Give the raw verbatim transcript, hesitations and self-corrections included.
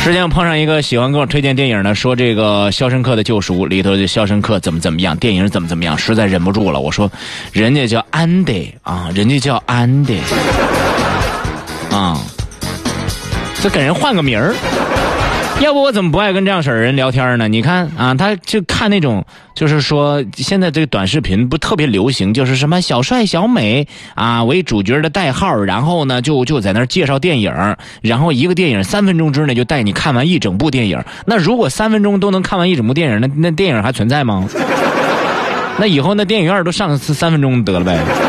之前我碰上一个喜欢给我推荐电影的，说这个《肖申克的救赎》里头的肖申克怎么怎么样，电影怎么怎么样，实在忍不住了。我说，人家叫安迪啊，人家叫安迪啊，这给人换个名儿。要不我怎么不爱跟这样式儿人聊天呢？你看啊，他就看那种，就是说现在这个短视频不特别流行，就是什么小帅小美啊为主角的代号，然后呢就就在那儿介绍电影，然后一个电影三分钟之内就带你看完一整部电影。那如果三分钟都能看完一整部电影，那那电影还存在吗？那以后那电影院都上三分钟得了呗。